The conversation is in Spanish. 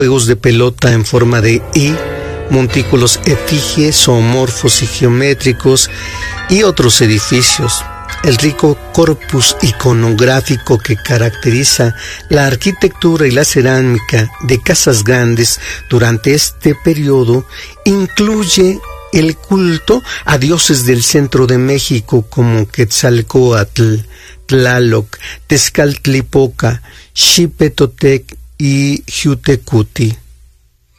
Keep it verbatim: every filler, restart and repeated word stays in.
juegos de pelota en forma de I, montículos efigies, zoomorfos y geométricos y otros edificios. El rico corpus iconográfico que caracteriza la arquitectura y la cerámica de Casas Grandes durante este periodo incluye el culto a dioses del centro de México como Quetzalcóatl, Tlaloc, Tezcatlipoca, Xipetotec y Xiuhtecuhtli.